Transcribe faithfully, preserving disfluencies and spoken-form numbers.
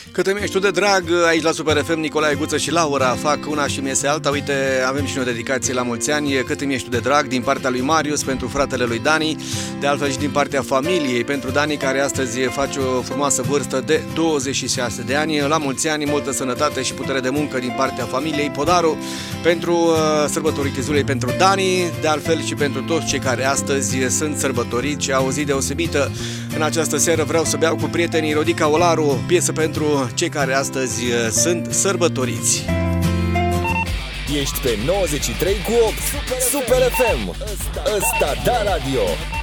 Cât îmi ești tu de drag, aici la Super F M, Nicolae Guță și Laura fac una și miese alta. Uite, avem și noi o dedicație la mulți ani. Cât îmi ești tu de drag, din partea lui Marius pentru fratele lui Dani, de altfel și din partea familiei pentru Dani, care astăzi face o frumoasă vârstă de douăzeci și șase de ani. La mulți ani, multă sănătate și putere de muncă din partea familiei. Podaru pentru uh, sărbătoriții zilei pentru Dani, de altfel și pentru toți cei care astăzi sunt sărbătoriți și au o zi deosebită. În această seară vreau să beau cu prietenii Rodica Olaru, piesă pentru cei care astăzi sunt sărbătoriți. Ești pe nouăzeci și trei cu opt Super, Super F M. Ăsta da radio.